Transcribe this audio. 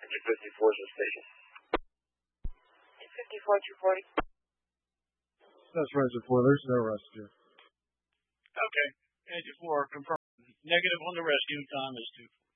254 is the station. 254, 240. That's reservoir. There's no rescue. Okay. Engine 4 confirmed. Negative on the rescue. Time is 2:40.